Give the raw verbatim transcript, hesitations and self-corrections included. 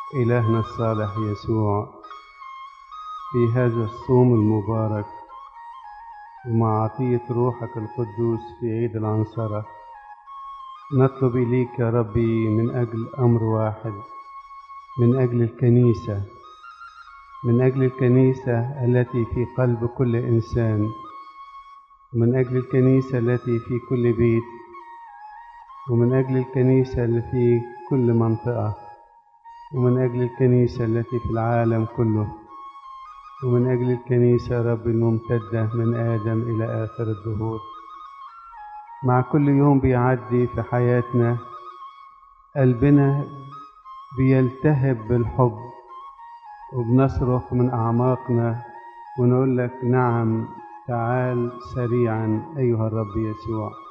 إلهنا الصالح يسوع، في هذا الصوم المبارك ومع عطية روحك القدوس في عيد العنصرة نطلب إليك يا ربي من أجل أمر واحد، من أجل الكنيسة، من أجل الكنيسة التي في قلب كل إنسان، ومن أجل الكنيسة التي في كل بيت، ومن أجل الكنيسة التي في كل منطقة، ومن أجل الكنيسة التي في العالم كله، ومن أجل الكنيسة يا رب الممتدة من آدم إلى آخر الدهور. مع كل يوم بيعدي في حياتنا قلبنا بيلتهب بالحب، وبنصرخ من أعماقنا ونقول لك نعم، تعال سريعا أيها الرب يسوع.